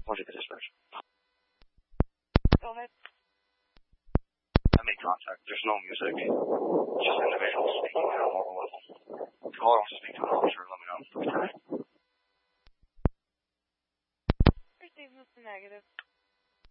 What's it, dispatch? Go ahead. I made contact. There's no music. Just individuals speaking at a local level. If the caller wants to speak to an officer, let me know. Received was negative.